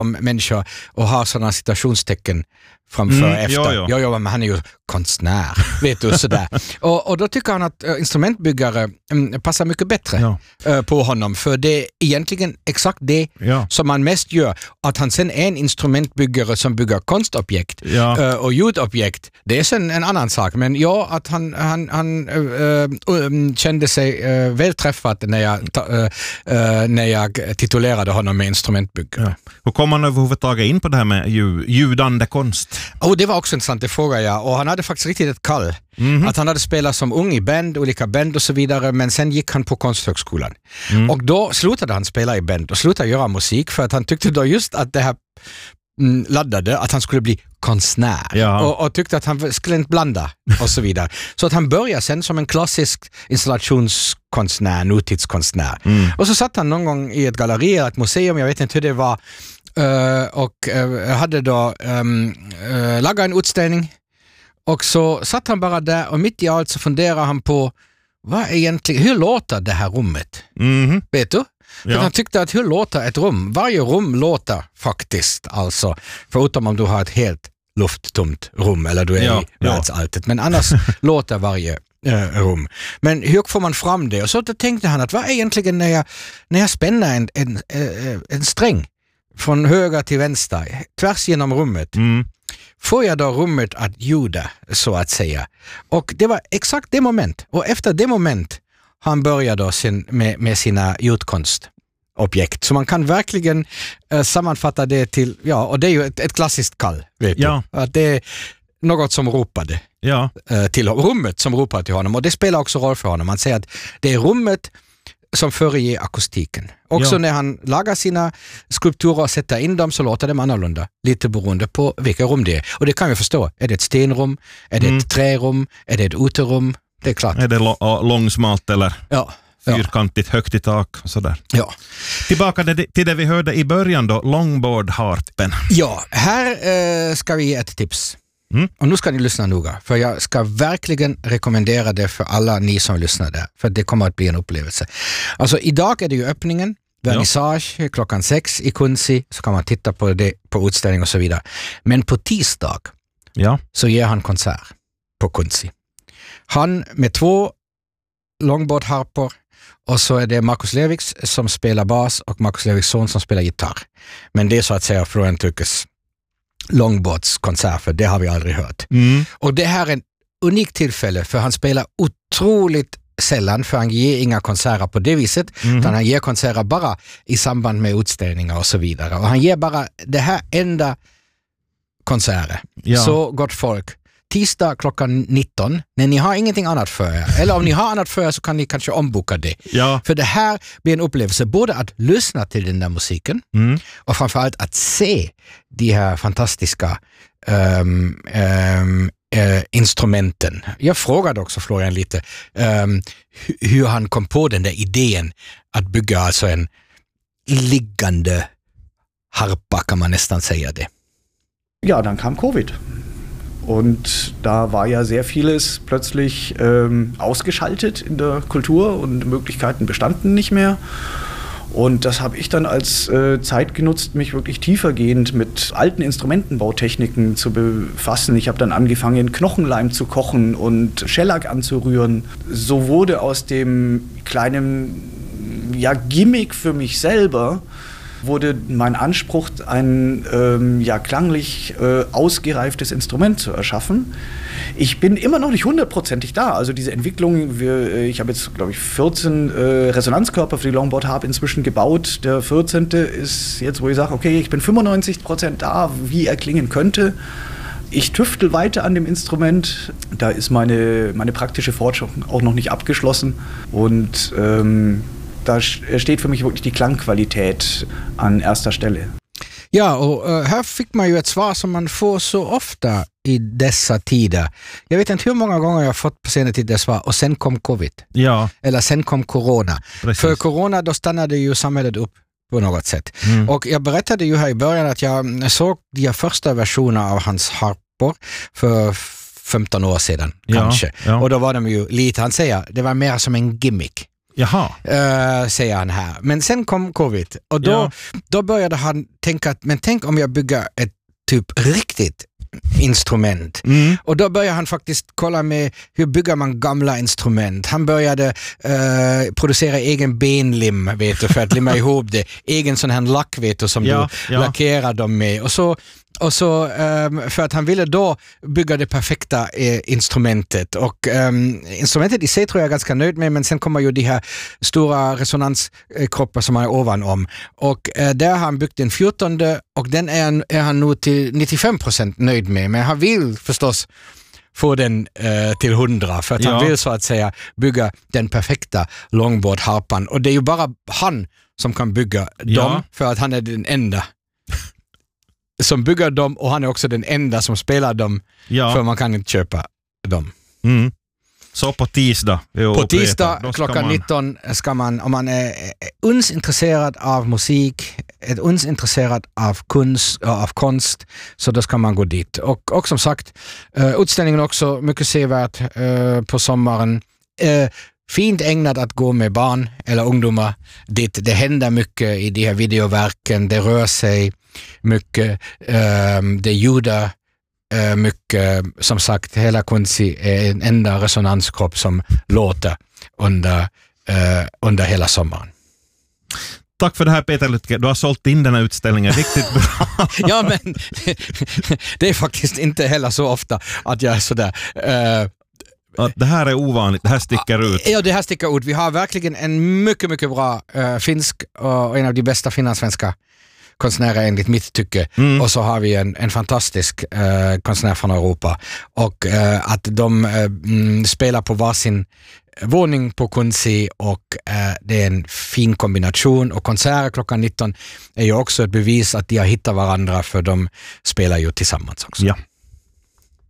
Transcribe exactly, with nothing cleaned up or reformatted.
om människor och har sådana citationstecken framför Mm, och efter. ja, ja. Ja, ja, men han är ju konstnär, vet du, sådär. och, och då tycker han att uh, instrumentbyggare um, passar mycket bättre Ja. uh, på honom, för det är egentligen exakt det Ja. som man mest gör. Att han sen är en instrumentbyggare som bygger konstobjekt Ja. uh, och ljudobjekt, det är sen en annan sak. Men ja, att han, han, han uh, uh, kände sig uh, välträffad när jag, ta, uh, uh, när jag titulerade honom med instrumentbyggare. Ja. Hur kom man överhuvudtaget in på det här med ljud, ljudande konst? Och det var också intressant, det frågar jag. Och han hade faktiskt riktigt ett kall. Mm-hmm. Att han hade spelat som ung i band, olika band och så vidare, men sen gick han på konsthögskolan. Mm. Och då slutade han spela i band och slutade göra musik för att han tyckte då just att det här mm, laddade, att han skulle bli konstnär. Ja. Och, och tyckte att han skulle inte blanda och så vidare. Så att han började sen som en klassisk installationskonstnär, nutidskonstnär. Mm. Och så satt han någon gång i ett galleri, ett museum, jag vet inte hur det var, Uh, och uh, hade då um, uh, lagat en utställning och så satt han bara där och mitt i allt så funderar han på vad egentligen, hur låter det här rummet? Mm-hmm. Vet du? Ja. Han tyckte att hur låter ett rum? Varje rum låter faktiskt alltså, förutom om du har ett helt lufttomt rum eller du är ja, i världsalltet, men annars låter varje uh, rum. Men hur får man fram det? Och så då tänkte han att vad egentligen när jag, när jag spänner en, en, en, en sträng från höger till vänster, tvärs genom rummet, mm. får jag då rummet att ljuda, så att säga. Och det var exakt det moment. Och efter det moment han började då sin, med, med sina ljudkonstobjekt. Så man kan verkligen uh, sammanfatta det till, ja, och det är ju ett, ett klassiskt kall, vet ja. du. Att det är något som ropade ja. uh, till rummet som ropar till honom. Och det spelar också roll för honom. Man säger att det är rummet som föreger akustiken. Också ja. När han lagar sina skulpturer och sätter in dem så låter de annorlunda. Lite beroende på vilka rum det är. Och det kan vi förstå. Är det ett stenrum? Är det mm. ett trärum? Är det ett uterum? Det är klart. Är det lo- långsmalt eller ja. fyrkantigt, ja. högt i tak och sådär. Ja. Tillbaka till det vi hörde i början då, longboard-harpen. Ja, här eh, ska vi ge ett tips. Mm. Och nu ska ni lyssna noga, för jag ska verkligen rekommendera det för alla ni som lyssnar där, för det kommer att bli en upplevelse. Alltså idag är det ju öppningen, vernissage ja. klockan sex i Kunsi, så kan man titta på det på utställning och så vidare. Men på tisdag ja. så ger han konsert på Kunsi. Han med två longboardharpor och så är det Markus Leviks som spelar bas och Markus Leviks son som spelar gitarr. Men det är så att säga Florian Tykes longboardskonsert, för det har vi aldrig hört. Mm. Och det här är en unik tillfälle, för han spelar otroligt sällan, för han ger inga konserter på det viset, mm. utan han ger konserter bara i samband med utställningar och så vidare. Och han ger bara det här enda konserter. Ja. Så gott folk. Tisdag klockan nitton, när ni har ingenting annat för er. Eller om ni har annat för er så kan ni kanske omboka det. Ja. För det här blir en upplevelse, både att lyssna till den där musiken mm. och framförallt att se de här fantastiska um, um, uh, instrumenten. Jag frågade också Florian lite um, hur han kom på den där idén att bygga alltså en liggande harpa, kan man nästan säga det. Ja, dann kam Covid. Und da war ja sehr vieles plötzlich ähm, ausgeschaltet in der Kultur und Möglichkeiten bestanden nicht mehr. Und das habe ich dann als äh, Zeit genutzt, mich wirklich tiefergehend mit alten Instrumentenbautechniken zu befassen. Ich habe dann angefangen, Knochenleim zu kochen und Schellack anzurühren. So wurde aus dem kleinen ja, Gimmick für mich selber wurde mein Anspruch, ein ähm, ja, klanglich äh, ausgereiftes Instrument zu erschaffen. Ich bin immer noch nicht hundertprozentig da. Also diese Entwicklung, wir, ich habe jetzt, glaube ich, vierzehn äh, Resonanzkörper für die Longboard Harp inzwischen gebaut. Der vierzehnte ist jetzt, wo ich sage, okay, ich bin fünfundneunzig Prozent da, wie er klingen könnte. Ich tüftel weiter an dem Instrument. Da ist meine, meine praktische Forschung auch noch nicht abgeschlossen. Und ähm, da steht för mig wirklich die Klangqualität an erster Stelle. Ja, och uh, här fick man ju ett svar som man får så ofta i dessa tider. Jag vet inte hur många gånger jag har fått på senare tid det svar, och sen kom covid. Ja. Eller sen kom corona. Precis. För corona, då stannade ju samhället upp på något sätt. Mm. Och jag berättade ju här i början att jag såg de första versionerna av hans harpor för femton år sedan, ja, kanske. Ja. Och då var de ju lite, han säger, det var mer som en gimmick. Jaha. Uh, säger han här. Men sen kom covid och då, ja. då började han tänka att men tänk om jag bygger ett typ riktigt instrument. Mm. Och då började han faktiskt kolla med hur bygger man gamla instrument. Han började uh, producera egen benlim, vet du, för att limma ihop det. Egen sån här lack, vet du, som ja, du ja. lackerar dem med. Och så Och så um, för att han ville då bygga det perfekta eh, instrumentet och um, instrumentet i sig tror jag är ganska nöjd med, men sen kommer ju de här stora resonanskroppar som är ovanom och uh, där har han byggt den fjortonde och den är, är han nog till nittiofem procent nöjd med, men han vill förstås få den uh, till hundra för att ja. han vill så att säga bygga den perfekta longboard-harpan och det är ju bara han som kan bygga ja. dem för att han är den enda som bygger dem och han är också den enda som spelar dem ja. för man kan inte köpa dem. Mm. Så på tisdag? På tisdag klockan man... nitton ska man, om man är uns intresserad av musik, är uns intresserad av konst, av konst så då ska man gå dit. Och, och som sagt, uh, utställningen också mycket sevärt uh, på sommaren. Uh, Fint ägnat att gå med barn eller ungdomar dit. Det händer mycket i de här videoverken, det rör sig mycket, um, det ljudar uh, mycket. Som sagt, hela Kunzi är en enda resonanskropp som låter under, uh, under hela sommaren. Tack för det här, Peter Lütke. Du har sålt in den här utställningen riktigt bra. Ja, men det är faktiskt inte heller så ofta att jag är sådär... Uh, Att det här är ovanligt, det här sticker ut. Ja, det här sticker ut. Vi har verkligen en mycket, mycket bra uh, finsk och en av de bästa finlandssvenska konstnärer enligt mitt tycke. Mm. Och så har vi en, en fantastisk uh, konstnär från Europa. Och uh, att de uh, spelar på varsin våning på Kunzi och uh, det är en fin kombination. Och konserter klockan nitton är ju också ett bevis att de har hittat varandra för de spelar ju tillsammans också. Ja.